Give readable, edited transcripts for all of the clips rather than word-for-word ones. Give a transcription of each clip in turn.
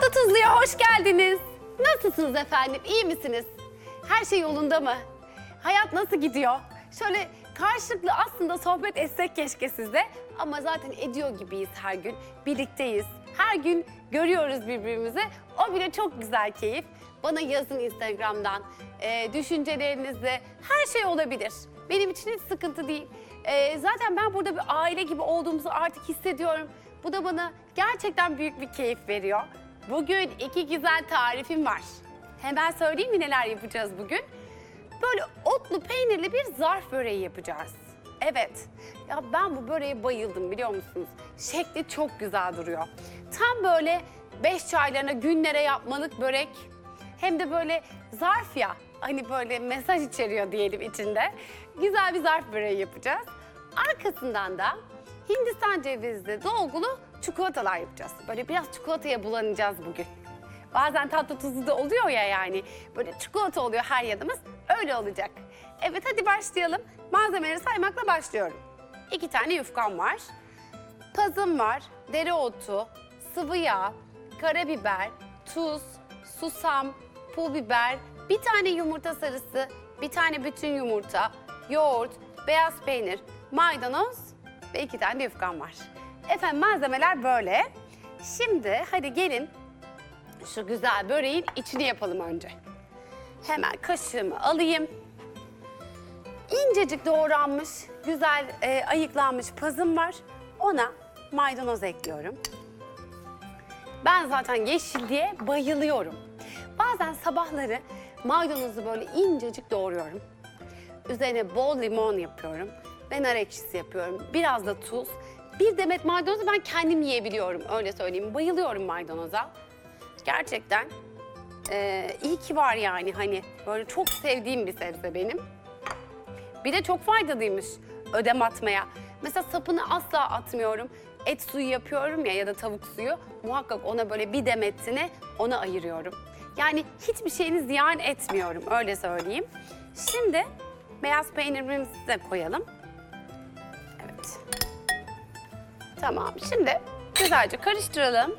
Tatlı Tuzlu'ya hoş geldiniz. Nasılsınız efendim? İyi misiniz? Her şey yolunda mı? Hayat nasıl gidiyor? Şöyle karşılıklı aslında sohbet etsek keşke sizle. Ama zaten ediyor gibiyiz her gün. Birlikteyiz. Her gün görüyoruz birbirimizi. O bile çok güzel keyif. Bana yazın Instagram'dan. Düşüncelerinizle her şey olabilir. Benim için hiç sıkıntı değil. Zaten ben burada bir aile gibi olduğumuzu artık hissediyorum. Bu da bana gerçekten büyük bir keyif veriyor. Bugün iki güzel tarifim var. Hemen söyleyeyim mi neler yapacağız bugün? Böyle otlu peynirli bir zarf böreği yapacağız. Evet, ya ben bu böreğe bayıldım biliyor musunuz? Şekli çok güzel duruyor. Tam böyle 5 çaylarına günlere yapmalık börek. Hem de böyle zarf ya, hani böyle mesaj içeriyor diyelim içinde. Güzel bir zarf böreği yapacağız. Arkasından da Hindistan cevizli dolgulu çikolatalar yapacağız. Böyle biraz çikolataya bulanacağız bugün. Bazen tatlı tuzlu da oluyor ya yani. Böyle çikolata oluyor her yanımız. Öyle olacak. Evet hadi başlayalım. Malzemeleri saymakla başlıyorum. 2 tane yufkam var. Pazım var. Dereotu, sıvı yağ, karabiber, tuz, susam, pul biber, bir tane yumurta sarısı, bir tane bütün yumurta, yoğurt, beyaz peynir, maydanoz ve 2 tane de yufkam var. Efendim malzemeler böyle. Şimdi hadi gelin şu güzel böreğin içini yapalım önce. Hemen kaşığımı alayım. İncecik doğranmış, güzel ayıklanmış pazım var. Ona maydanoz ekliyorum. Ben zaten yeşilliğe bayılıyorum. Bazen sabahları maydanozu böyle incecik doğruyorum. Üzerine bol limon yapıyorum ve nar ekşisi yapıyorum. Biraz da tuz. Bir demet maydanozu ben kendim yiyebiliyorum, öyle söyleyeyim. Bayılıyorum maydanoza. Gerçekten iyi ki var yani hani böyle çok sevdiğim bir sebze benim. Bir de çok faydalıymış ödem atmaya. Mesela sapını asla atmıyorum. Et suyu yapıyorum ya da tavuk suyu. Muhakkak ona böyle bir demetini ona ayırıyorum. Yani hiçbir şeyini ziyan etmiyorum, öyle söyleyeyim. Şimdi beyaz peynirimizi de koyalım. Evet. Tamam, şimdi güzelce karıştıralım.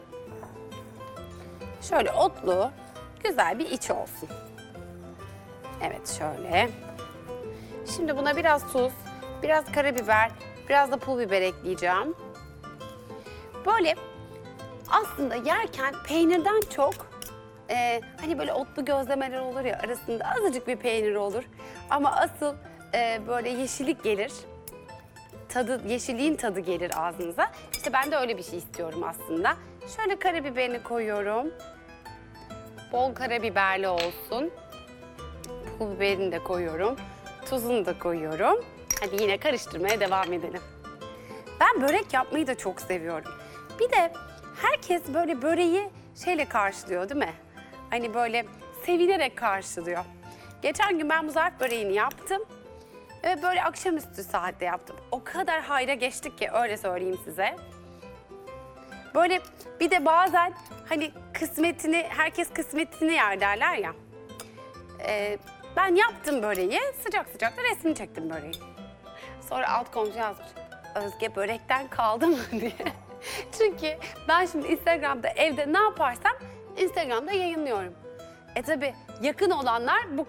Şöyle otlu, güzel bir iç olsun. Evet şöyle. Şimdi buna biraz tuz, biraz karabiber, biraz da pul biber ekleyeceğim. Böyle aslında yerken peynirden çok hani böyle otlu gözlemeler olur ya, arasında azıcık bir peynir olur. Ama asıl böyle yeşillik gelir. Yeşilliğin tadı gelir ağzınıza. İşte ben de öyle bir şey istiyorum aslında. Şöyle karabiberini koyuyorum. Bol karabiberli olsun. Pul biberini de koyuyorum. Tuzunu da koyuyorum. Hadi yine karıştırmaya devam edelim. Ben börek yapmayı da çok seviyorum. Bir de herkes böyle böreği şeyle karşılıyor değil mi? Hani böyle sevinerek karşılıyor. Geçen gün ben bu zarf böreğini yaptım. Ve böyle akşamüstü saatte yaptım. O kadar hayra geçtik ki öyle söyleyeyim size. Böyle bir de bazen hani kısmetini, herkes kısmetini yer derler ya. Ben yaptım böreği, sıcak sıcak da resmini çektim böreği. Sonra alt komşu yazmış, Özge börekten kaldı mı diye. Çünkü ben şimdi Instagram'da evde ne yaparsam Instagram'da yayınlıyorum. Tabii yakın olanlar bu